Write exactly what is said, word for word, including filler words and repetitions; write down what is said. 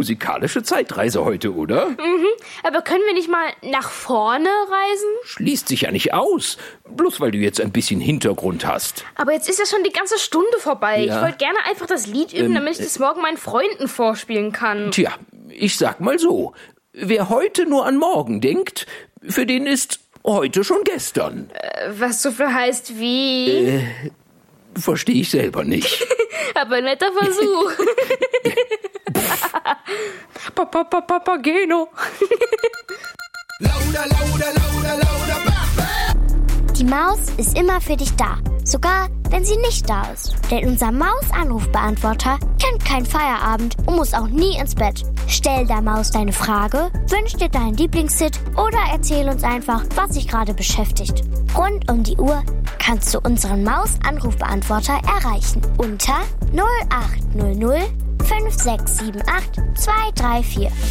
musikalische Zeitreise heute, oder? Mhm, aber können wir nicht mal nach vorne reisen? Schließt sich ja nicht aus, bloß weil du jetzt ein bisschen Hintergrund hast. Aber jetzt ist ja schon die ganze Stunde vorbei. Ja. Ich wollte gerne einfach das Lied üben, Ähm, damit ich das morgen meinen Freunden vorspielen kann. Tja, ich sag mal so, wer heute nur an morgen denkt, für den ist heute schon gestern. Äh, was so viel heißt wie... Äh, verstehe ich selber nicht. Aber netter Versuch. Papa, Papa, Papageno. Die Maus ist immer für dich da, sogar wenn sie nicht da ist. Denn unser Maus-Anrufbeantworter kennt keinen Feierabend und muss auch nie ins Bett. Stell der Maus deine Frage, wünsch dir deinen Lieblingshit oder erzähl uns einfach, was dich gerade beschäftigt. Rund um die Uhr kannst du unseren Maus-Anrufbeantworter erreichen unter null acht null null fünf sechs sieben acht zwei drei vier.